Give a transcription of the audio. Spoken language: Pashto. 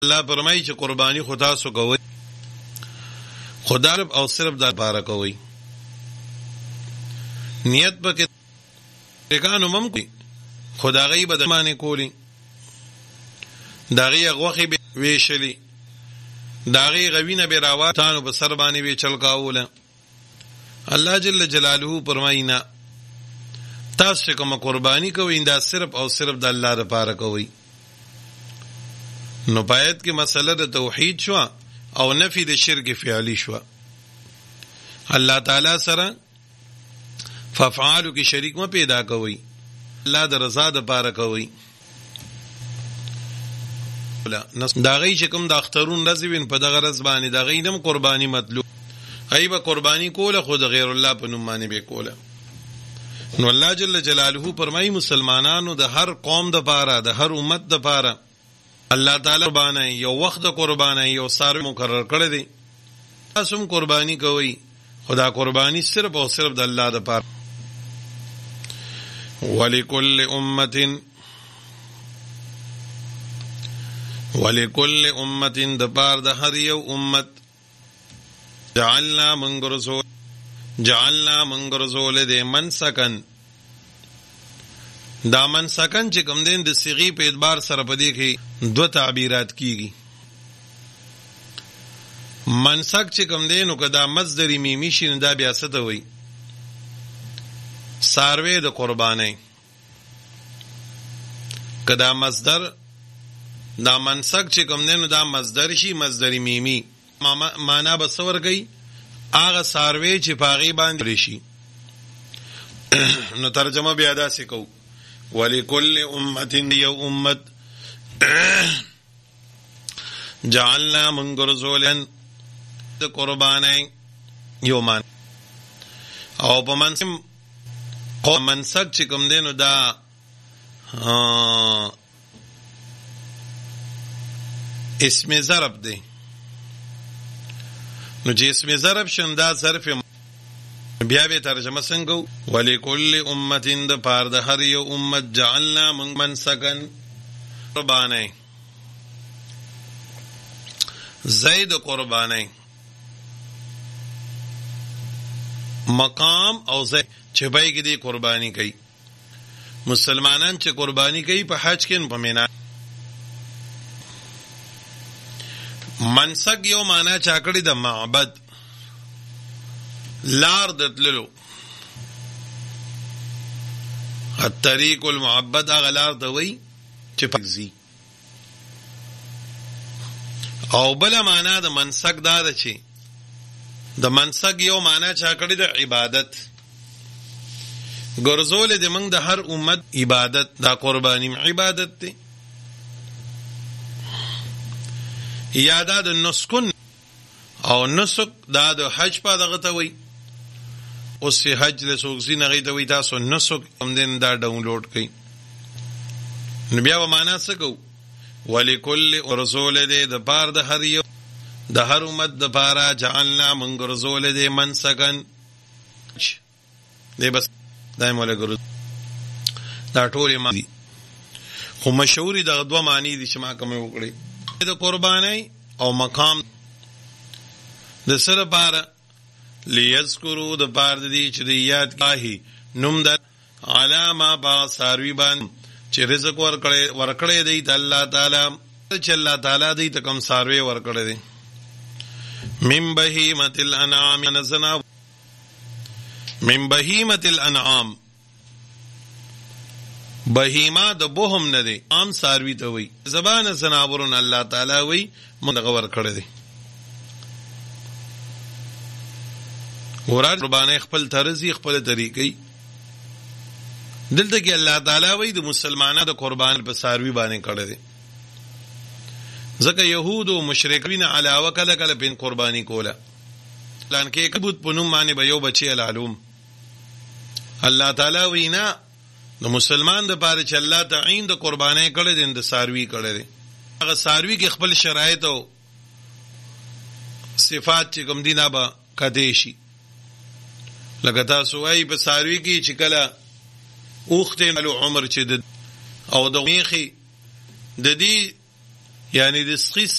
الله فرمایي چې قرباني خو تاسو کوئ خدا او صرف د لپاره کوئ نیت پکې کانو مم کوي خدا غي بدمانه کولی داغي غوخي به ویشلی داغي غوینه به راواتانو په سر باندې به چل کاوله الله جل جلاله فرماینا تاسو کوم قرباني کوئ دا صرف او صرف د الله لپاره کوئ نو پایت کې مسله د توحید شو او نفی د شرک فعلی شو الله تعالی سره فافعالو کې شریک م پیدا کوي الله د رضا د پاره کوي دا غي چې کوم د اخترون رزوین په دغه رز باندې دا غي نم قرباني مطلوب ایبه قرباني کوله خود غیر الله په نوم باندې به کوله نو الله جل جلاله فرمایي مسلمانانو د هر قوم د پاره د هر امت د پاره الله تعالی قرباني یو وخت قرباني یو سار مقرر کړی دی تاسو قرباني کوي خدا قرباني صرف او صرف د الله د پاره ولکل امت د پار د هر یو امت جعلنا منغرزول د منسکن دا منسکن چې کوم دین د صيغه په اعتبار سره پدې کې دو تعبیرات کیږي منسک چې کوم دین او کدا مصدر میمی شین دا بیا څه ته وایي ساروی د قربانی کدا مصدر دا منسک چې کوم دین دا مصدر شي مصدر میمی معنا بسور گئی آغا ساروی چې پاغي باندې شي نو ترجمه بیا دا سکو ولکل امت یو امت جعلنا منغرزولن د قربانی یو مان او په منسک چې کوم دینو دا اسم ضرب دی نو چې اسم ضرب شون دا ظرف بیا به ترجمه څنګه ولکل امت د پار د هر یو امت جعلنا منسکن قربانی زید قربانی مقام او زید چې پای کې دی قربانی کوي مسلمانان چې قربانی کوي په حج کې په مینا منسک یو معنا چا کړی د معبد لار دتللو الطريق المعبد غلار دوي چې پکزي او بل معنا د منسک دا ده چې د منسک یو معنا چا کړی د عبادت ګرځول د موږ د هر امت عبادت دا قربانی عبادت دی یادا د نسکن او نسک دا د حج په دغه ته وي اوس حج له سوګزي نه غي ته وي تاسو نسک هم دین دا ډاونلوډ کړئ نو بیا معنا څه کو ولکل رسول دې د پار د هر یو د هر امت د پاره جعلنا من رسول دې منسکن دې بس دایمه ګرځ دا ټول معنی خو مشهوري د دوه معنی دي چې ما کوم وکړي د قربانی او مقام د سره بار لیذکرو د بار دي چې د یاد کاهي نوم د علامه با ساروی باندې چې رزق ورکړي دی د الله تعالی چې الله تعالی دی ته کوم ساروی ورکړي دی من بهیمه الانعام نزنا من بهیمه الانعام بهیما د بوهم نه دی عام ساروی ته وي زبان زناورون الله تعالی وي مونږ غور کړی دی ورار قربانای خپل طرزي خپل طریقې دلته کې الله تعالی وي د مسلمانانو د قربان په ساروی باندې کړی دی ځکه يهود او مشرکین علاوه کله کله په قرباني کوله لان کې کبوت په نوم باندې به یو بچي العلوم الله تعالی وینا نو مسلمان د پاره چې الله تعین د قربانای کړي دي د ساروی کړي دي هغه ساروی کې خپل شرایط او صفات چې کوم دینه به کدي شي لکه تاسو وايي په ساروی کې چې کله اوخته له عمر چې او د میخي د دې یعنی د سخیس